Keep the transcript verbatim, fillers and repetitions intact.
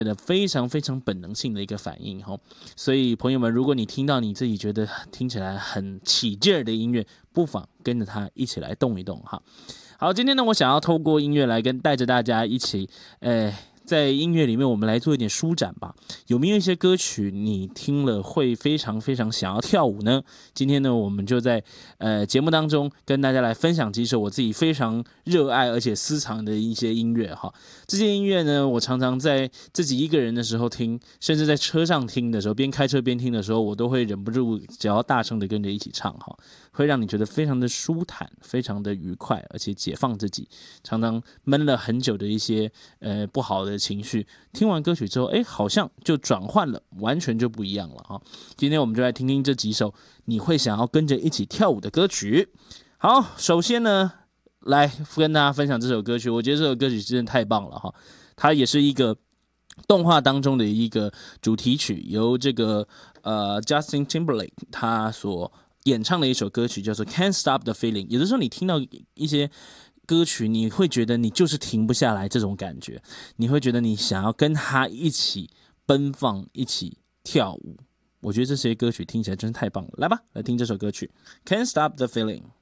的非常非常本能性的一个反应哈。所以朋友们，如果你听到你自己觉得听起来很起劲儿的音乐，不妨跟着它一起来动一动哈。好，今天呢，我想要透过音乐来跟带着大家一起，呃，在音乐里面我们来做一点舒展吧。有没有一些歌曲你听了会非常非常想要跳舞呢？今天呢，我们就在呃节目当中跟大家来分享几首我自己非常热爱而且私藏的一些音乐哈。这些音乐呢，我常常在自己一个人的时候听，甚至在车上听的时候，边开车边听的时候，我都会忍不住只要大声的跟着一起唱哈，会让你觉得非常的舒坦，非常的愉快，而且解放自己。常常闷了很久的一些呃不好的情绪，听完歌曲之后，哎，好像就转换了，完全就不一样了哈。今天我们就来听听这几首你会想要跟着一起跳舞的歌曲。好，首先呢，来跟大家分享这首歌曲，我觉得这首歌曲真的太棒了哈，它也是一个动画当中的一个主题曲，由这个呃 Justin Timberlake 他所演唱的一首歌曲，叫做 Can't Stop the Feeling。有的时候你听到一些歌曲，你会觉得你就是停不下来这种感觉，你会觉得你想要跟他一起奔放，一起跳舞。我觉得这些歌曲听起来真是太棒了，来吧，来听这首歌曲 Can't Stop the Feeling。